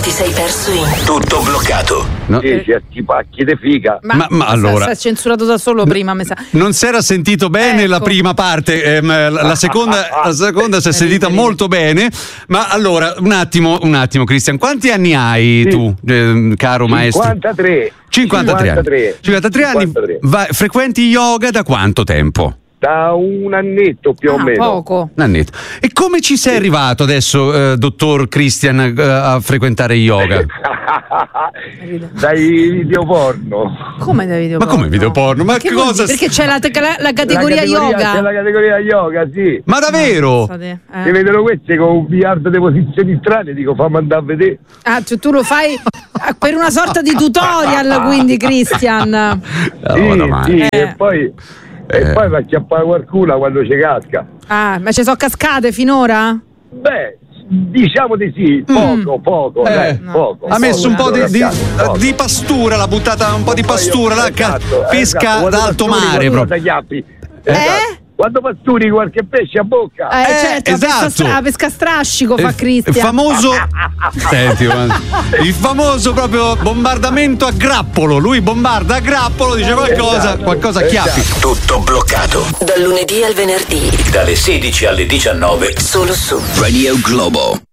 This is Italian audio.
Ti sei perso in Tutto bloccato. No. Certi pacchi di figa. Ma allora si è censurato da solo prima, mi sa. non si era sentito bene la prima parte, la seconda si è sentita molto bene. Ma allora un attimo Cristian, quanti anni hai tu, caro maestro? 53 anni. Frequenti yoga da quanto tempo? Da un annetto più o meno. Poco. Un annetto. E come ci sei arrivato adesso, dottor Christian, a frequentare yoga? Dai video porno. Come dai video Ma porno? come video porno? Ma che cosa? Perché c'è la categoria yoga. C'è la categoria yoga, sì. Ma davvero? Si vedono questi con un miliardo di posizioni strane, dico fammi andare a vedere. Ah, cioè tu lo fai per una sorta di tutorial, quindi, Christian. Sì, e poi va a chiappare qualcuno quando ci casca. Ah, ma ci sono cascate finora? Beh, diciamo di sì, poco, poco. Ha messo un po' di pastura, l'ha buttata un po' di pastura, pesca d'alto mare proprio. Quando pasturi qualche pesce a bocca. Certo, esatto. La pesca strascico fa Cristian. Il famoso senti, il famoso proprio bombardamento a grappolo. Lui bombarda a grappolo, dice qualcosa chiappi. Tutto bloccato. Dal lunedì al venerdì Dalle 16 alle 19. Solo su Radio Globo.